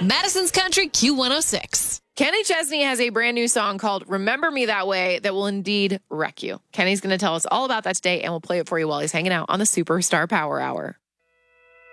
Madison's Country Q106. Kenny Chesney has a brand new song called Remember Me That Way that will indeed wreck you. Kenny's going to tell us all about that today, and we'll play it for you while he's hanging out on the Superstar Power Hour.